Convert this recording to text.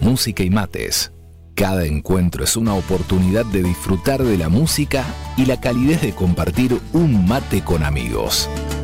Música y mates. Cada encuentro es una oportunidad de disfrutar de la música y la calidez de compartir un mate con amigos.